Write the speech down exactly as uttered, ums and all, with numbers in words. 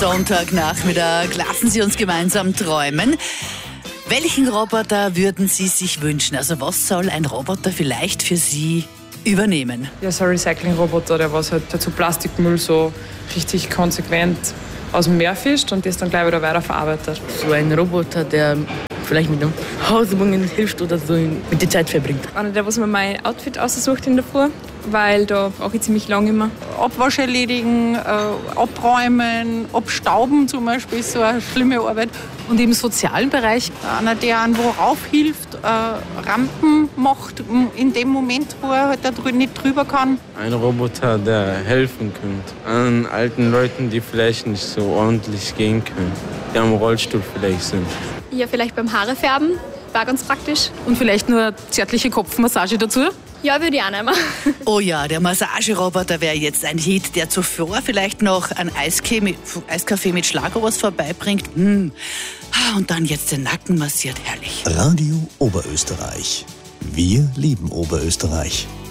Sonntagnachmittag. Lassen Sie uns gemeinsam träumen. Welchen Roboter würden Sie sich wünschen? Also was soll ein Roboter vielleicht für Sie übernehmen? Ja, so ein Recycling-Roboter, der was halt dazu Plastikmüll so richtig konsequent aus dem Meer fischt und das dann gleich wieder weiterverarbeitet. So ein Roboter, der vielleicht mit dem Hausübungen hilft oder so mit der Zeit verbringt. Einer, der was mir mein Outfit aussucht in der Früh, weil da brauche ich ziemlich lange immer. Abwasch erledigen, äh, abräumen, abstauben zum Beispiel ist so eine schlimme Arbeit. Und im sozialen Bereich? Einer, der einen wo raufhilft, äh, Rampen macht in dem Moment, wo er halt da drü- nicht drüber kann. Ein Roboter, der helfen könnte an alten Leuten, die vielleicht nicht so ordentlich gehen können, die am Rollstuhl vielleicht sind. Ja, vielleicht beim Haare färben, war ganz praktisch. Und vielleicht nur zärtliche Kopfmassage dazu? Ja, würde ich auch nehmen. Oh ja, der Massageroboter wäre jetzt ein Hit, der zuvor vielleicht noch ein Eiskaffee mit, Eiskaffee mit Schlagobers vorbeibringt. Hm. Und dann jetzt den Nacken massiert, herrlich. Radio Oberösterreich. Wir lieben Oberösterreich.